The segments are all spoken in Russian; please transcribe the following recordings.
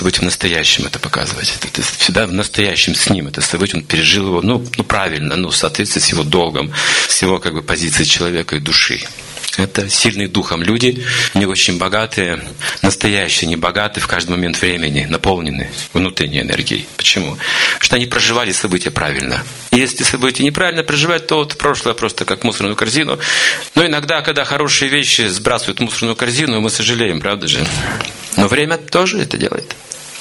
событие в настоящем это показывать. Это всегда в настоящем с ним это событие, он пережил его, правильно, в соответствии с его долгом, с его позицией человека и души. Это сильные духом люди, не очень богатые, настоящие, не богатые в каждый момент времени, наполнены внутренней энергией. Почему? Потому что они проживали события правильно. И если события неправильно проживать, то прошлое просто как мусорную корзину. Но иногда, когда хорошие вещи сбрасывают в мусорную корзину, мы сожалеем, правда же? Но время тоже это делает.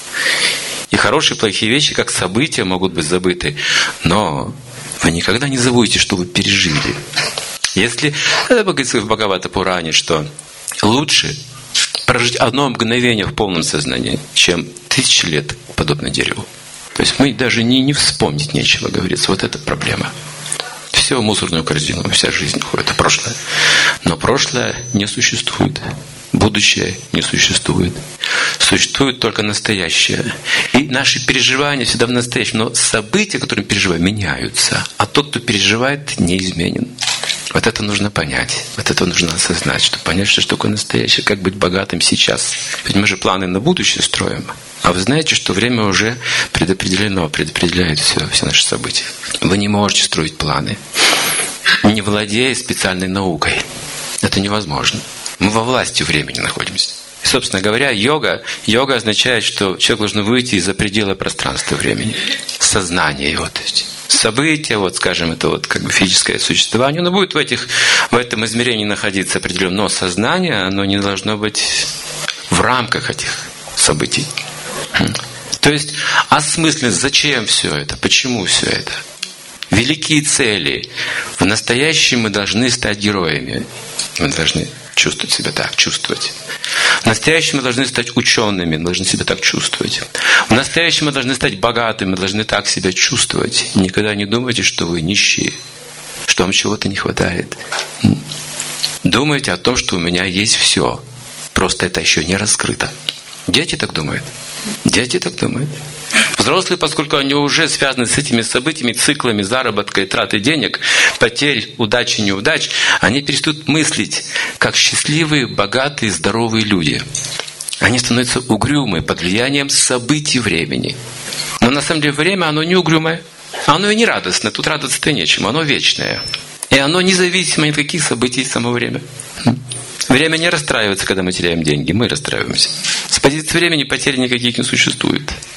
И хорошие, плохие вещи, как события, могут быть забыты. Но вы никогда не забудете, что вы пережили. Если, это говорится в Бхагавата-пуране, что лучше прожить одно мгновение в полном сознании, чем 1000 лет подобно дереву. То есть мы даже не вспомнить нечего, говорится. Вот это проблема. Все в мусорную корзину, вся жизнь уходит, это прошлое. Но прошлое не существует. Будущее не существует. Существует только настоящее. И наши переживания всегда в настоящем. Но события, которые мы переживаем, меняются. А тот, кто переживает, неизменен. Вот это нужно понять. Вот это нужно осознать, чтобы понять, что такое настоящее, как быть богатым сейчас. Ведь мы же планы на будущее строим. А вы знаете, что время уже предопределяет все наши события. Вы не можете строить планы, не владея специальной наукой. Это невозможно. Мы во власти времени находимся. И, собственно говоря, йога означает, что человек должен выйти из-за пределы пространства времени. Сознание его, то есть события, скажем, это физическое существование, оно будет в этом измерении находиться определенно, но сознание, оно не должно быть в рамках этих событий. То есть осмысленность, зачем все это, почему все это? Великие цели. В настоящем мы должны стать героями. Мы должны чувствовать себя так, чувствовать. В настоящем мы должны стать учеными, мы должны себя так чувствовать. В настоящем мы должны стать богатыми, мы должны так себя чувствовать. Никогда не думайте, что вы нищие, что вам чего-то не хватает. Думайте о том, что у меня есть все. Просто это еще не раскрыто. Дети так думают. Дети так думают. Взрослые, поскольку они уже связаны с этими событиями, циклами заработка и траты денег, потерь, удачи, неудач, они перестают мыслить как счастливые, богатые, здоровые люди. Они становятся угрюмы под влиянием событий времени. Но на самом деле время, оно не угрюмое. Оно и не радостное. Тут радоваться-то нечему. Оно вечное. И оно независимо ни от каких событий само время. Время не расстраивается, когда мы теряем деньги. Мы расстраиваемся. С позиции времени потерь никаких не существует.